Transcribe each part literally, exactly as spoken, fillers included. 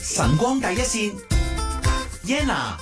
晨光第一線 Yenna。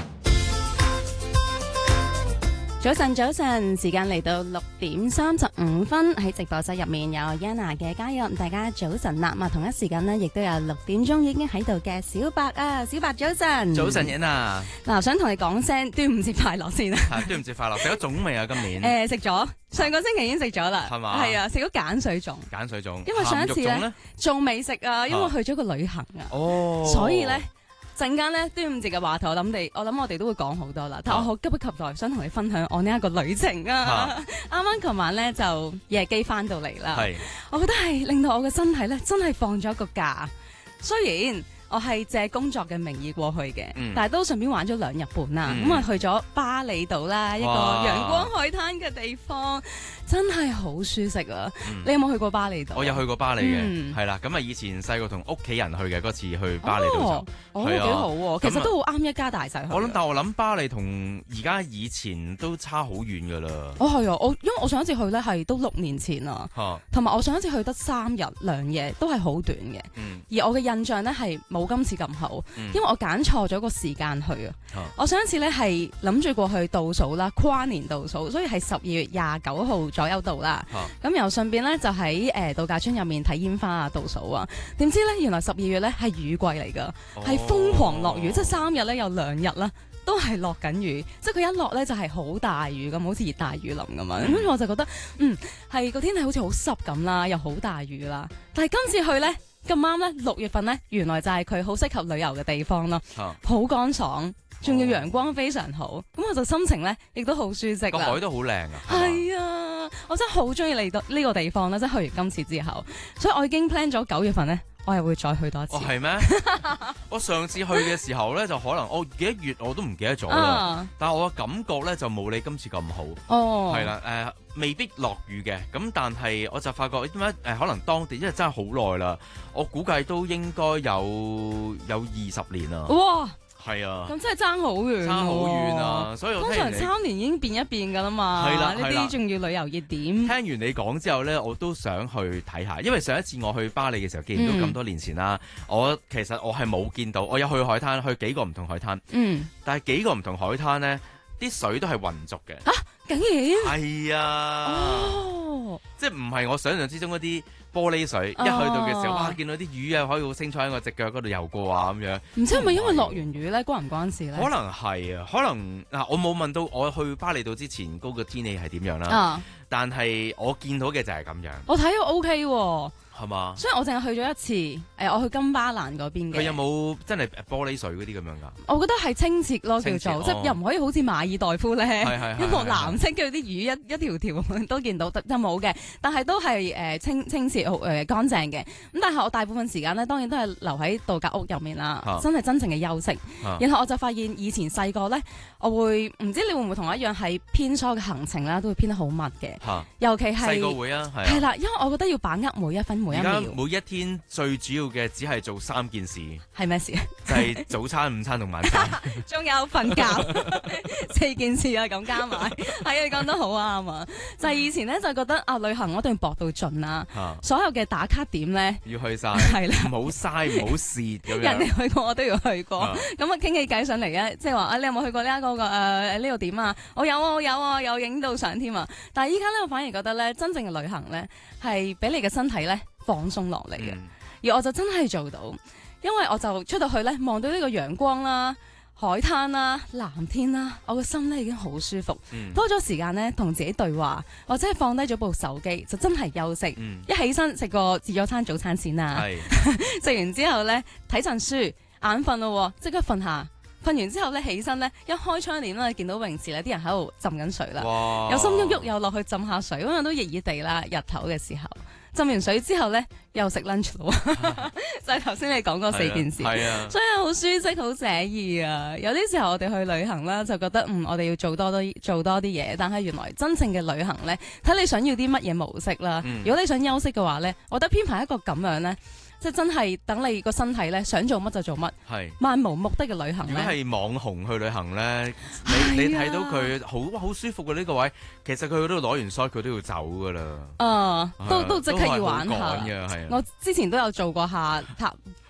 早晨，早晨，時間嚟到六點三十五分，喺直播室入面有 Yenna 嘅加入，大家早晨啦！嘛同一時間呢，亦都有六點鐘已經喺度嘅小白啊，小白早晨， 早晨 Yenna。 嗱，想同你講聲端午節快樂先啊！ 係端午節快樂，食咗粽未啊？今年誒食咗，上個星期已經食咗啦， 係嘛？ 係啊，食咗鹼水粽， 鹼水粽， 因為上一次咧呢仲未食啊，因為去咗個旅行啊， 哦， 所以咧。陣間咧端午節嘅話題，我諗你，我諗我哋都會講好多啦。但我好急不及待，想同你分享我呢一個旅程啊！啱啱琴晚咧就夜機翻到嚟啦， 係， 我覺得係令到我嘅身體咧真係放咗一個假。雖然我係借工作嘅名義過去嘅， 嗯、但係都順便玩咗兩日半啦。咁啊、嗯、去咗巴厘島啦，一個陽光海灘嘅地方。真係好舒適啊！嗯、你有冇去過巴厘島？ 我有去過巴厘嘅，係啦、嗯。咁啊，以前細個同屋企人去嘅嗰次去巴厘島就， 哦，幾、哦、好喎、啊！其實都好啱一家大細去。我諗， 但我諗巴厘同而家以前都差好遠噶啦。 哦，係啊！我因為我上一次去咧係都六年前啦，同埋、啊、我上一次去得三日兩夜，都係好短嘅。嗯、而我嘅印象咧係冇今次咁好，嗯、因為我揀錯咗個時間去啊。我上一次咧係諗住過去倒數啦，跨年倒數，所以係十二月廿九號左右到啦，咁又順便咧就喺誒度假村入面睇煙花啊、倒數啊，點知咧原來十二月咧係雨季嚟噶，係瘋、哦、狂落雨，即係三日咧有兩日啦都係落緊雨，即係佢一落咧就係好大雨咁，好似熱帶雨林咁啊，咁、嗯、我就覺得嗯係個天氣好似好濕咁啦，又好大雨啦，但係今次去咧咁啱咧六月份咧，原來就係佢好適合旅遊嘅地方咯，好乾、啊、爽。仲要陽光非常好，咁、哦、我就心情咧亦都好舒適啦。個海都好靚啊！ 係啊，我真係好中意嚟到呢個地方啦！即係去完今次之後，所以我已經 plan 咗九月份咧，我係會再去多一次。 哦，係咩？我上次去嘅時候咧，就可能我幾多月我都唔記得咗啦。啊、但係我嘅感覺咧就冇你今次咁好。哦，係啦，誒、呃，未必落雨嘅，咁但係我就發覺點解誒，可能當地因為真係好耐啦，我估計都應該有有二十年啦。哇！係啊， 咁真係爭好遠， 爭好遠啊！所以我通常三年已經變一變噶啦嘛。係啦，呢啲仲要旅遊熱點。聽完你講之後咧，我都想去睇下，因為上一次我去巴厘嘅時候，見到咁多年前啦，嗯、我其實我係冇見到，我有去海灘，去幾個唔同海灘。嗯，但係幾個唔同海灘咧，啲水都係渾濁嘅。 啊，竟然係啊！哦，即係唔係我想象之中嗰啲玻璃水，哦、一去到嘅時候，哇！見到啲魚啊，可以好清楚喺我隻腳嗰度游過啊，咁樣。唔知係咪因為落完雨咧，關唔關事咧？ 可能係啊，可能嗱，我冇問到我去巴厘島之前嗰個天氣係點樣啦。啊、但係我見到嘅就係咁樣。 我睇到 O K 喎。 係嘛？ 所以我淨係去咗一次，誒、呃，我去金巴蘭嗰邊嘅。 佢有冇真係玻璃水嗰啲咁樣噶？ 我覺得係清澈咯，叫做，哦、即係又唔可以好似馬爾代夫咧，一幕藍色，跟住啲魚一一條條都見到，都冇嘅。但係都係誒、呃、清清澈好誒乾淨嘅。咁但係我大部分時間咧，當然都係留喺度假屋入面啦，啊、真係真正嘅休息。啊、然後我就發現以前細個咧，我會唔知你會唔會同我一樣係偏疏嘅行程啦，都會偏得好密嘅。啊、尤其係細個會啊， 係啦，因為我覺得要把握每一分。 而家每一天最主要嘅只係做三件事， 係咩事？ 就係早餐、午餐同晚餐， 仲有瞓覺，四件事啊，咁加埋，係啊，你講得好啱啊！就係以前咧就覺得啊，旅行我一定要搏到盡啦，啊、所有嘅打卡點咧要去晒， 係啦， 唔好嘥，唔好蝕咁樣。 人哋去過我都要去過，咁啊傾起偈上嚟啊，即係話啊，你有冇去過呢、這、一個個誒呢度點啊？我有啊，我有啊，有影到相添啊！但係依家咧，我反而覺得咧，真正嘅旅行咧係俾你嘅身體咧放鬆落嚟嘅，嗯、而我就真係做到，因為我就出到去咧，望到呢個陽光啦、海灘啦、藍天啦，我個心咧已經好舒服，嗯、多咗時間咧同自己對話，或者係放低咗部手機，就真係休息。嗯、一起身食個自助餐早餐先啦，食是完之後咧睇陣書，眼瞓咯，即刻瞓下。瞓完之後咧，起身咧，一開窗簾咧，見到泳池咧，啲人喺度浸緊水啦，哇有心喐喐又落去浸下水，咁樣都熱熱地啦。日頭嘅時候，浸完水之後咧，又食 lunch 咯，就係頭先你講嗰四件事， 係啊， 所以好舒適，好寫意啊。有啲時候我哋去旅行啦，就覺得嗯，我哋要做多多做多啲嘢，但係原來真正嘅旅行咧，睇你想要啲乜嘢模式啦。嗯、如果你想休息嘅話咧，我覺得編排一個咁樣咧。即係真係等你個身體咧，想做乜就做乜，係漫無目的嘅旅行咧。如果係網紅去旅行咧，你你睇到佢好好舒服嘅呢個位，其實佢嗰度攞完 shot 佢都要走噶啦。 啊，都都即刻要玩下。 係啊， 我之前都有做過下塔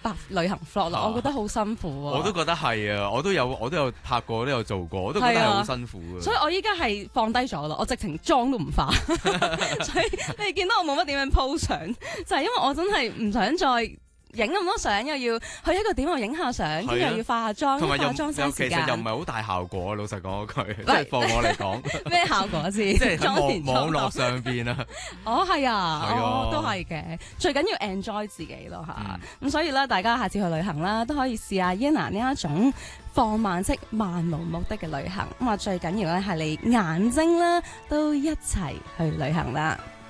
白旅行 vlog 啦，我覺得好辛苦啊。 我都覺得係啊，我都有我都有拍過，都有做過，我都覺得係好辛苦嘅。 所以我依家係放低咗咯，我直情妝都唔化。所以你哋見到我冇乜點樣 po 相，就係因為我真係唔想再影咁多相，又要去一個點度影下相，跟住又要化下妝， 同埋化妝嘥時間。 其實又唔係好大效果，老實講嗰句，即係放我嚟講。 咩效果先？ 即係喺網網絡上邊啊。 哦，係啊，哦，都係嘅。最緊要 enjoy 自己咯嚇。咁所以咧，大家下次去旅行啦，都可以試下 Yanna 呢一種放慢式漫無目的嘅旅行。咁啊，最緊要咧係你眼睛啦，都一齊去旅行啦。